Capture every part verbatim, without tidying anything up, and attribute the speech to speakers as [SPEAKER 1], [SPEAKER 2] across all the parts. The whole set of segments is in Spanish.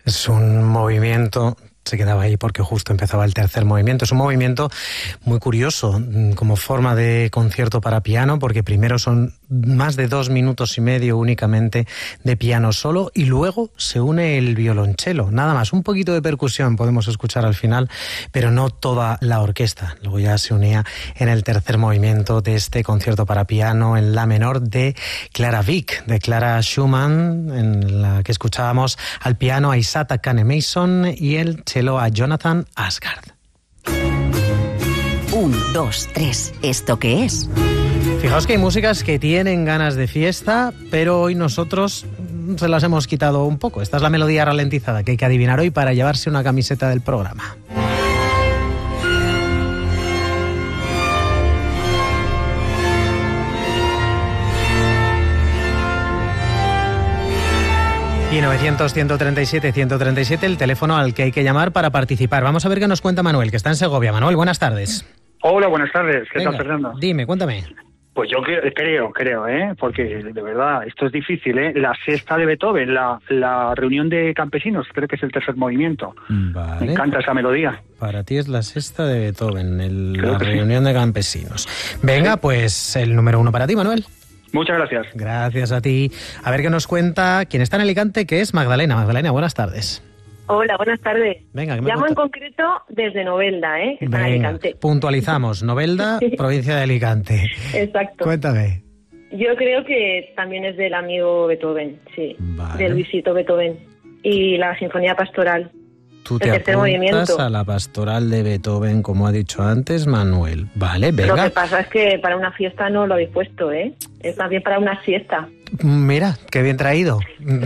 [SPEAKER 1] Es un movimiento, se quedaba ahí porque justo empezaba el tercer movimiento. Es un movimiento muy curioso como forma de concierto para piano, porque primero son más de dos minutos y medio únicamente de piano solo y luego se une el violonchelo. Nada más, un poquito de percusión podemos escuchar al final, pero no toda la orquesta. Luego ya se unía en el tercer movimiento de este concierto para piano en la menor de Clara Wieck, de Clara Schumann, en la que escuchábamos al piano a Isata Kane-Mason y el cello a Jonathan Asgard.
[SPEAKER 2] Un, dos, tres. ¿Esto qué es?
[SPEAKER 1] Fijaos que hay músicas que tienen ganas de fiesta, pero hoy nosotros se las hemos quitado un poco. Esta es la melodía ralentizada que hay que adivinar hoy para llevarse una camiseta del programa. Y novecientos, ciento treinta y siete, ciento treinta y siete, el teléfono al que hay que llamar para participar. Vamos a ver qué nos cuenta Manuel, que está en Segovia. Manuel, buenas tardes.
[SPEAKER 3] Hola, buenas tardes. ¿Qué
[SPEAKER 1] Venga,
[SPEAKER 3] tal, Fernando?
[SPEAKER 1] Dime, cuéntame.
[SPEAKER 3] Pues yo creo, creo, creo, ¿eh? Porque de verdad, esto es difícil, ¿eh? La sexta de Beethoven, la, la reunión de campesinos, creo que es el tercer movimiento.
[SPEAKER 1] Vale.
[SPEAKER 3] Me encanta esa melodía.
[SPEAKER 1] Para ti es la sexta de Beethoven, el, la
[SPEAKER 3] que
[SPEAKER 1] reunión
[SPEAKER 3] sí.
[SPEAKER 1] de campesinos. Venga, sí. Pues el número uno para ti, Manuel.
[SPEAKER 3] Muchas gracias.
[SPEAKER 1] Gracias a ti. A ver qué nos cuenta quien está en Alicante, que es Magdalena. Magdalena, buenas tardes.
[SPEAKER 4] Hola, buenas tardes.
[SPEAKER 1] Venga, ¿qué me
[SPEAKER 4] Llamo
[SPEAKER 1] cuenta?
[SPEAKER 4] en concreto desde Novelda, ¿eh? Está
[SPEAKER 1] Venga,
[SPEAKER 4] en Alicante.
[SPEAKER 1] puntualizamos. Novelda, provincia de Alicante.
[SPEAKER 4] Exacto.
[SPEAKER 1] Cuéntame.
[SPEAKER 4] Yo creo que también es del amigo Beethoven, sí.
[SPEAKER 1] Vale.
[SPEAKER 4] De Luisito Beethoven. Y la Sinfonía Pastoral.
[SPEAKER 1] Tú te
[SPEAKER 4] el tercer
[SPEAKER 1] apuntas
[SPEAKER 4] movimiento.
[SPEAKER 1] a la pastoral de Beethoven, como ha dicho antes Manuel. Vale, venga.
[SPEAKER 4] Lo que pasa es que para una fiesta no lo habéis puesto, ¿eh? Es más bien para una siesta.
[SPEAKER 1] Mira, qué bien traído.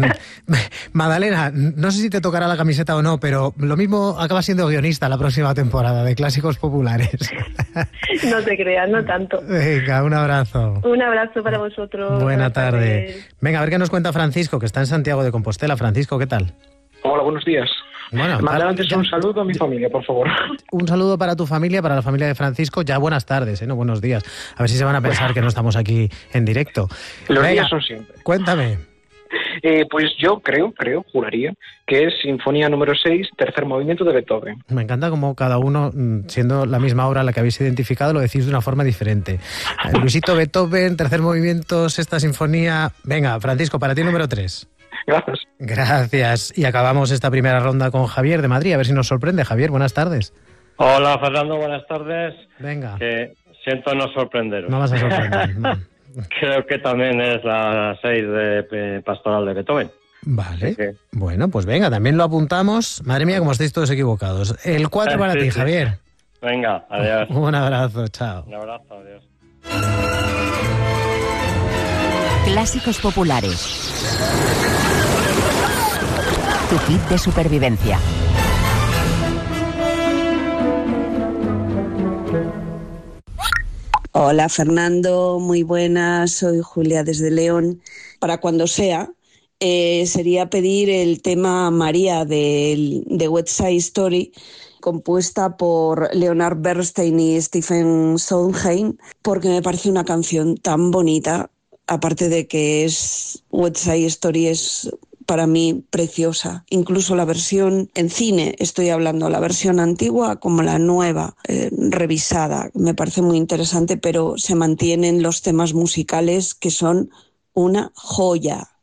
[SPEAKER 1] Magdalena, no sé si te tocará la camiseta o no, pero lo mismo acabas siendo guionista la próxima temporada de Clásicos Populares.
[SPEAKER 4] No te creas, no tanto.
[SPEAKER 1] Venga, un abrazo.
[SPEAKER 4] Un abrazo para vosotros.
[SPEAKER 1] Buena
[SPEAKER 4] Buenas
[SPEAKER 1] tarde.
[SPEAKER 4] tardes.
[SPEAKER 1] Venga, a ver qué nos cuenta Francisco, que está en Santiago de Compostela. Francisco, ¿qué tal?
[SPEAKER 5] Hola, buenos días.
[SPEAKER 1] Bueno,
[SPEAKER 5] Mandar
[SPEAKER 1] para-
[SPEAKER 5] antes un saludo a mi familia, por favor.
[SPEAKER 1] Un saludo para tu familia, para la familia de Francisco. Ya buenas tardes, ¿eh? No buenos días. A ver si se van a pensar que no estamos aquí en directo.
[SPEAKER 5] Los
[SPEAKER 1] Venga,
[SPEAKER 5] días son siempre.
[SPEAKER 1] cuéntame.
[SPEAKER 5] Eh, pues yo creo, creo, juraría, que es Sinfonía número seis, tercer movimiento de Beethoven.
[SPEAKER 1] Me encanta como cada uno, mm, siendo la misma obra la que habéis identificado, lo decís de una forma diferente. Eh, Luisito Beethoven, tercer movimiento, sexta sinfonía. Venga, Francisco, para ti número tres.
[SPEAKER 5] Gracias.
[SPEAKER 1] Gracias. Y acabamos esta primera ronda con Javier de Madrid. A ver si nos sorprende. Javier, buenas tardes.
[SPEAKER 6] Hola, Fernando, buenas tardes.
[SPEAKER 1] Venga.
[SPEAKER 6] Que siento no sorprenderos.
[SPEAKER 1] No vas a sorprender. No.
[SPEAKER 6] Creo que también es la seis de eh, Pastoral de Beethoven.
[SPEAKER 1] Vale.
[SPEAKER 6] Sí.
[SPEAKER 1] Bueno, pues venga, también lo apuntamos. Madre mía, como estáis todos equivocados. El cuatro para
[SPEAKER 6] Sí,
[SPEAKER 1] ti,
[SPEAKER 6] sí.
[SPEAKER 1] Javier.
[SPEAKER 6] Venga, adiós.
[SPEAKER 1] Un abrazo, chao.
[SPEAKER 6] Un abrazo, adiós.
[SPEAKER 2] Clásicos Populares. Tu kit de supervivencia.
[SPEAKER 7] Hola Fernando, muy buenas, soy Julia desde León. Para cuando sea, eh, sería pedir el tema María de, de West Side Story, compuesta por Leonard Bernstein y Stephen Sondheim, porque me parece una canción tan bonita, aparte de que es West Side Story es para mí preciosa. Incluso la versión en cine, estoy hablando, la versión antigua como la nueva, eh, revisada, me parece muy interesante, pero se mantienen los temas musicales que son una joya.